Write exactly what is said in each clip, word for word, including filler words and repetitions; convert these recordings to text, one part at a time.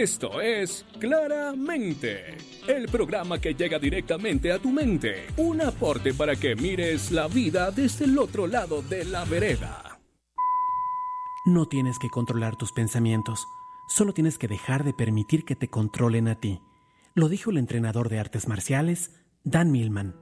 Esto es Claramente, el programa que llega directamente a tu mente. Un aporte para que mires la vida desde el otro lado de la vereda. No tienes que controlar tus pensamientos, solo tienes que dejar de permitir que te controlen a ti. Lo dijo el entrenador de artes marciales, Dan Millman.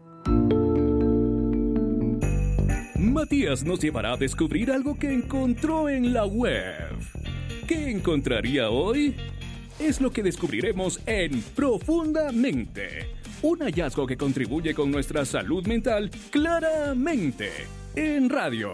Matías nos llevará a descubrir algo que encontró en la web. ¿Qué encontraría hoy? Es lo que descubriremos en Profundamente, un hallazgo que contribuye con nuestra salud mental claramente en radio.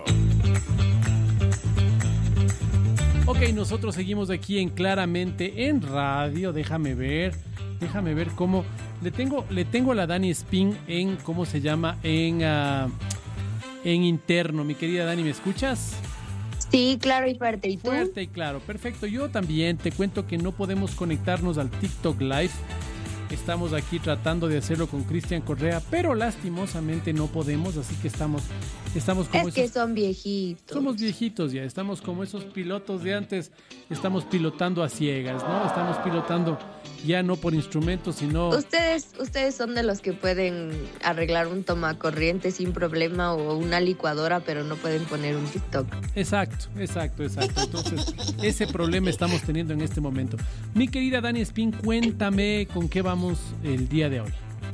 Ok, nosotros seguimos aquí en Claramente en radio. Déjame ver, déjame ver cómo le tengo, le tengo a la Dani Spin en cómo se llama en uh, en interno. Mi querida Dani, ¿me escuchas? Sí, claro y fuerte. ¿Y tú? Fuerte y claro, perfecto. Yo también te cuento que no podemos conectarnos al TikTok Live. Estamos aquí tratando de hacerlo con Cristian Correa, pero lastimosamente no podemos, así que estamos, estamos como es esos... que son viejitos. Somos viejitos ya, estamos como esos pilotos de antes, estamos pilotando a ciegas, ¿no? Estamos pilotando ya no por instrumentos, sino... Ustedes, ustedes son de los que pueden arreglar un tomacorriente sin problema o una licuadora, pero no pueden poner un TikTok. Exacto, exacto, exacto. Entonces, ese problema estamos teniendo en este momento. Mi querida Dani Spin, cuéntame con qué vamos el día de hoy.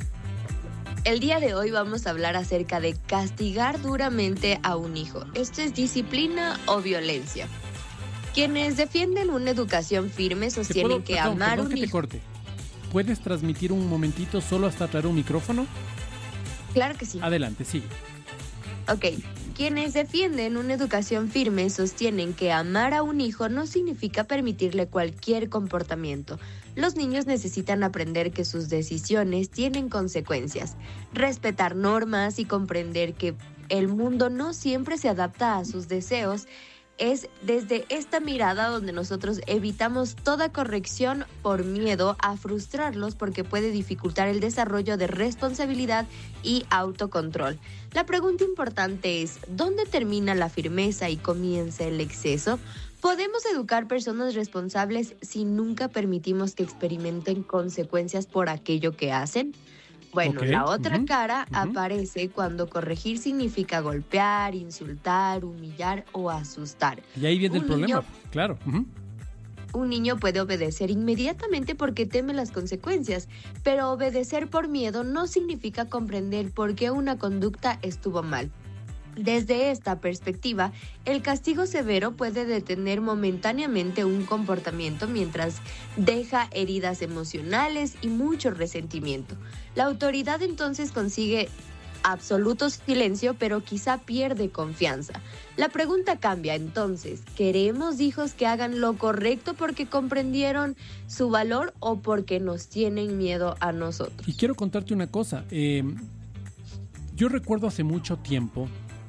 El día de hoy vamos a hablar acerca de castigar duramente a un hijo. ¿Esto es disciplina o violencia? Quienes defienden una educación firme sostienen puedo, que perdón, amar perdón un que te hijo... corte. ¿Puedes transmitir un momentito solo hasta traer un micrófono? Claro que sí. Adelante, sigue. Ok. Quienes defienden una educación firme sostienen que amar a un hijo no significa permitirle cualquier comportamiento. Los niños necesitan aprender que sus decisiones tienen consecuencias, respetar normas y comprender que el mundo no siempre se adapta a sus deseos. Es desde esta mirada donde nosotros evitamos toda corrección por miedo a frustrarlos, porque puede dificultar el desarrollo de responsabilidad y autocontrol. La pregunta importante es, ¿dónde termina la firmeza y comienza el exceso? ¿Podemos educar personas responsables si nunca permitimos que experimenten consecuencias por aquello que hacen? Bueno, okay. La otra uh-huh. cara uh-huh. aparece cuando corregir significa golpear, insultar, humillar o asustar. Y ahí viene un el problema, niño, claro. Uh-huh. Un niño puede obedecer inmediatamente porque teme las consecuencias, pero obedecer por miedo no significa comprender por qué una conducta estuvo mal. Desde esta perspectiva, el castigo severo puede detener momentáneamente un comportamiento mientras deja heridas emocionales y mucho resentimiento. La autoridad entonces consigue absoluto silencio, pero quizá pierde confianza. La pregunta cambia entonces, ¿queremos hijos que hagan lo correcto porque comprendieron su valor o porque nos tienen miedo a nosotros? Y quiero contarte una cosa. Eh, yo recuerdo hace mucho tiempo,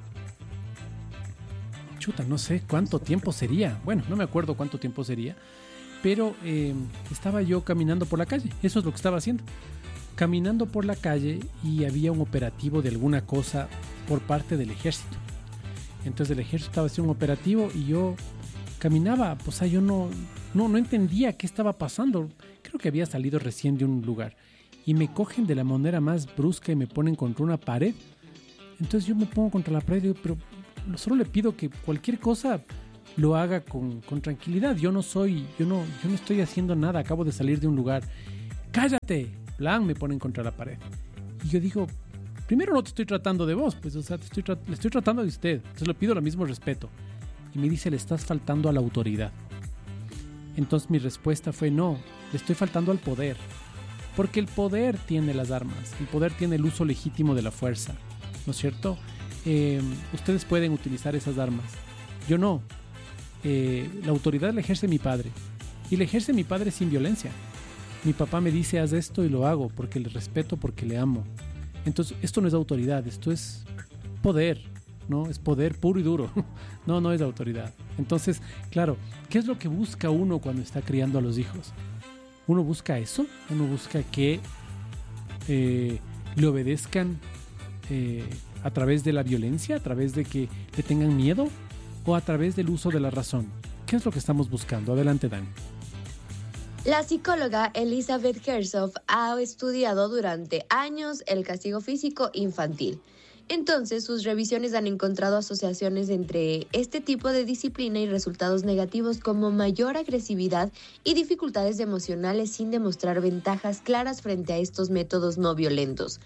chuta, no sé cuánto tiempo sería, bueno, no me acuerdo cuánto tiempo sería, pero eh, estaba yo caminando por la calle, eso es lo que estaba haciendo, caminando por la calle y había un operativo de alguna cosa por parte del ejército. Entonces el ejército estaba haciendo un operativo y yo caminaba, o sea, yo no, no, no entendía qué estaba pasando, creo que había salido recién de un lugar y me cogen de la manera más brusca y me ponen contra una pared. Entonces yo me pongo contra la pared y digo, pero solo le pido que cualquier cosa lo haga con, con tranquilidad. Yo no soy, yo no, yo no estoy haciendo nada, acabo de salir de un lugar. ¡Cállate! Plan, me ponen contra la pared. Y yo digo, primero no te estoy tratando de vos, pues, o sea, te estoy tra- le estoy tratando de usted. Entonces le pido el mismo respeto. Y me dice, le estás faltando a la autoridad. Entonces mi respuesta fue, no, le estoy faltando al poder. Porque el poder tiene las armas, el poder tiene el uso legítimo de la fuerza, ¿no es cierto? Eh, ustedes pueden utilizar esas armas, yo no. Eh, la autoridad la ejerce mi padre y la ejerce mi padre sin violencia. Mi papá me dice haz esto y lo hago porque le respeto, porque le amo. Entonces esto no es autoridad, esto es poder, ¿no? Es poder puro y duro. No, no es autoridad. Entonces, claro, ¿qué es lo que busca uno cuando está criando a los hijos? Uno busca eso, uno busca que eh, le obedezcan eh, a través de la violencia, a través de que le tengan miedo o a través del uso de la razón. ¿Qué es lo que estamos buscando? Adelante, Dani. La psicóloga Elizabeth Herzog ha estudiado durante años el castigo físico infantil. Entonces, sus revisiones han encontrado asociaciones entre este tipo de disciplina y resultados negativos como mayor agresividad y dificultades emocionales sin demostrar ventajas claras frente a estos métodos no violentos.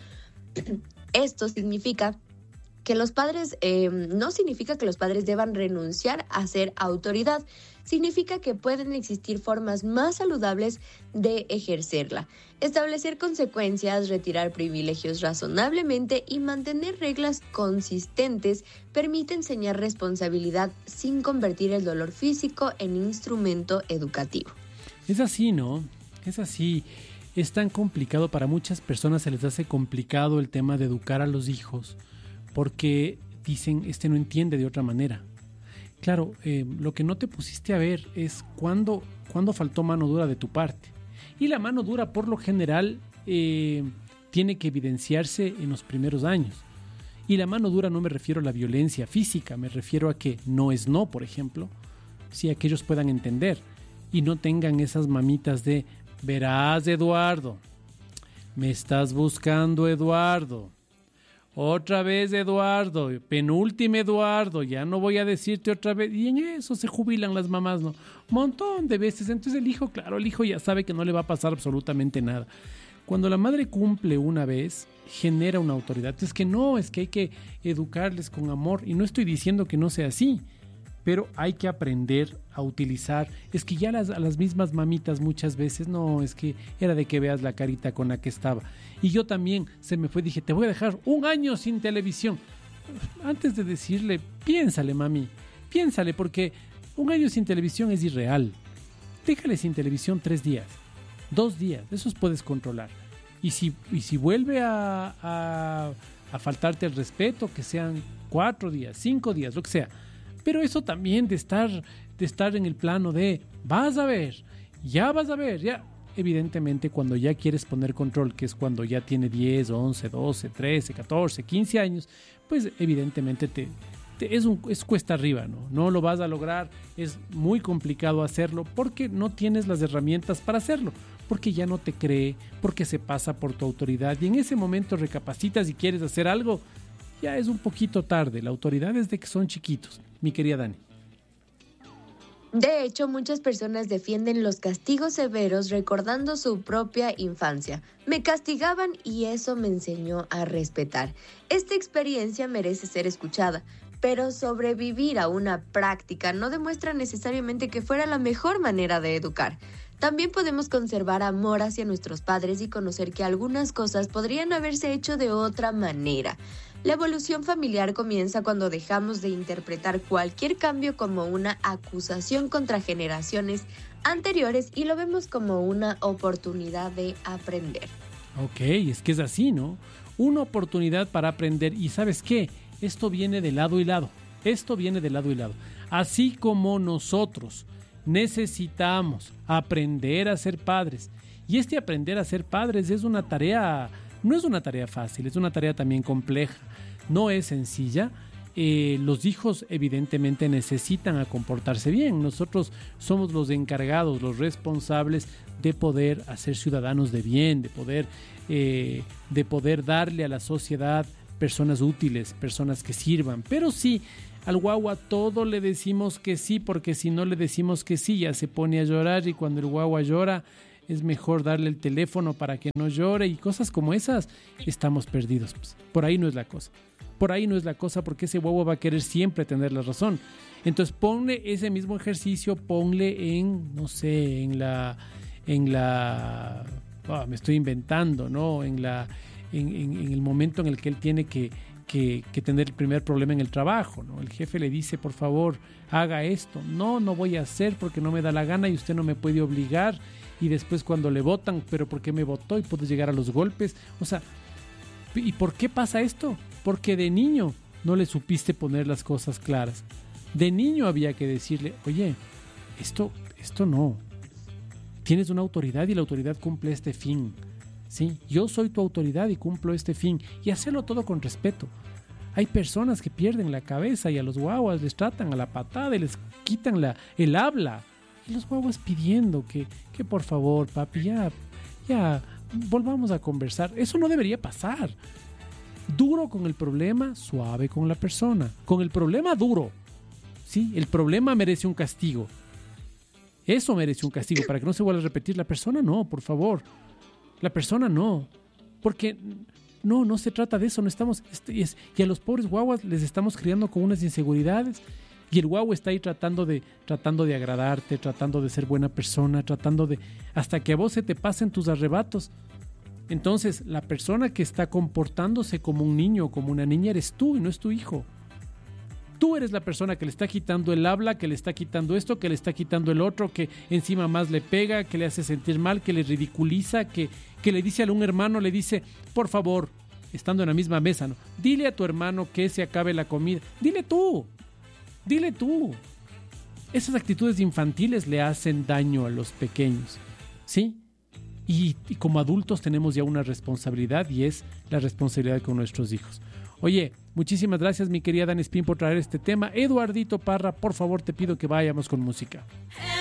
Esto significa que los padres, eh, no significa que los padres deban renunciar a ser autoridad, significa que pueden existir formas más saludables de ejercerla. Establecer consecuencias, retirar privilegios razonablemente y mantener reglas consistentes permite enseñar responsabilidad sin convertir el dolor físico en instrumento educativo. Es así, ¿no? Es así. Es tan complicado para muchas personas, se les hace complicado el tema de educar a los hijos porque dicen, este no entiende de otra manera. Claro, eh, lo que no te pusiste a ver es cuándo, cuándo faltó mano dura de tu parte. Y la mano dura, por lo general, eh, tiene que evidenciarse en los primeros años. Y la mano dura no me refiero a la violencia física, me refiero a que no es no, por ejemplo, si a que ellos puedan entender y no tengan esas mamitas de, verás, Eduardo, me estás buscando, Eduardo. Otra vez, Eduardo, penúltimo, Eduardo, ya no voy a decirte otra vez. Y en eso se jubilan las mamás, ¿no? Montón de veces. Entonces el hijo, claro, el hijo ya sabe que no le va a pasar absolutamente nada. Cuando la madre cumple una vez, genera una autoridad. Es que no, es que hay que educarles con amor. Y no estoy diciendo que no sea así, pero hay que aprender a utilizar. Es que ya las, a las mismas mamitas muchas veces, no, es que era de que veas la carita con la que estaba. Y yo también se me fue, dije, te voy a dejar un año sin televisión. Antes de decirle, piénsale, mami, piénsale, porque un año sin televisión es irreal. Déjale sin televisión tres días, dos días, esos puedes controlar. Y si, y si vuelve a, a, a faltarte el respeto, que sean cuatro días, cinco días, lo que sea. Pero eso también de estar, de estar en el plano de, vas a ver, ya vas a ver, ya. Evidentemente, cuando ya quieres poner control, que es cuando ya tiene diez, once, doce, trece, catorce, quince años, pues evidentemente te, te, es, un, es cuesta arriba, ¿no? No lo vas a lograr, es muy complicado hacerlo porque no tienes las herramientas para hacerlo, porque ya no te cree, porque se pasa por tu autoridad y en ese momento recapacitas y quieres hacer algo, ya es un poquito tarde. La autoridad es de que son chiquitos, mi querida Dani. De hecho, muchas personas defienden los castigos severos recordando su propia infancia. Me castigaban y eso me enseñó a respetar. Esta experiencia merece ser escuchada, pero sobrevivir a una práctica no demuestra necesariamente que fuera la mejor manera de educar. También podemos conservar amor hacia nuestros padres y conocer que algunas cosas podrían haberse hecho de otra manera. La evolución familiar comienza cuando dejamos de interpretar cualquier cambio como una acusación contra generaciones anteriores y lo vemos como una oportunidad de aprender. Ok, es que es así, ¿no? Una oportunidad para aprender. Y ¿sabes qué? Esto viene de lado y lado. Esto viene de lado y lado. Así como nosotros necesitamos aprender a ser padres. Y este aprender a ser padres es una tarea... No es una tarea fácil, es una tarea también compleja, no es sencilla. Eh, los hijos evidentemente necesitan a comportarse bien. Nosotros somos los encargados, los responsables de poder hacer ciudadanos de bien, de poder, eh, de poder darle a la sociedad personas útiles, personas que sirvan. Pero sí, al guagua todo le decimos que sí, porque si no le decimos que sí ya se pone a llorar y cuando el guagua llora es mejor darle el teléfono para que no llore y cosas como esas, estamos perdidos. Pues, por ahí no es la cosa. Por ahí no es la cosa porque ese guagua va a querer siempre tener la razón. Entonces ponle ese mismo ejercicio, ponle en, no sé, en la, en la, oh, me estoy inventando, ¿no? En la, en, en, en el momento en el que él tiene que, que, que tener el primer problema en el trabajo, ¿no? El jefe le dice, por favor, haga esto. No, no voy a hacer porque no me da la gana y usted no me puede obligar. Y después cuando le votan, pero ¿por qué me votó? Y puede llegar a los golpes. O sea, ¿y por qué pasa esto? Porque de niño no le supiste poner las cosas claras. De niño había que decirle, oye, esto, esto no. Tienes una autoridad y la autoridad cumple este fin. ¿Sí? Yo soy tu autoridad y cumplo este fin. Y hacerlo todo con respeto. Hay personas que pierden la cabeza y a los guaguas les tratan a la patada y les quitan la, el habla. Y los guaguas pidiendo que, que por favor, papi, ya, ya, volvamos a conversar. Eso no debería pasar. Duro con el problema, suave con la persona. Con el problema duro. Sí, el problema merece un castigo. Eso merece un castigo para que no se vuelva a repetir. La persona no, por favor. La persona no. Porque no, no se trata de eso. No estamos, y a los pobres guaguas les estamos criando con unas inseguridades. Y el guagua está ahí tratando de, tratando de agradarte, tratando de ser buena persona, tratando de... hasta que a vos se te pasen tus arrebatos. Entonces, la persona que está comportándose como un niño o como una niña eres tú y no es tu hijo. Tú eres la persona que le está quitando el habla, que le está quitando esto, que le está quitando el otro, que encima más le pega, que le hace sentir mal, que le ridiculiza, que, que le dice a un hermano, le dice, por favor, estando en la misma mesa, ¿no? Dile a tu hermano que se acabe la comida. Dile tú. Dile tú. Esas actitudes infantiles le hacen daño a los pequeños, ¿sí? Y, y como adultos tenemos ya una responsabilidad y es la responsabilidad con nuestros hijos. Oye, muchísimas gracias mi querida Dani Spin por traer este tema. Eduardito Parra, por favor te pido que vayamos con música.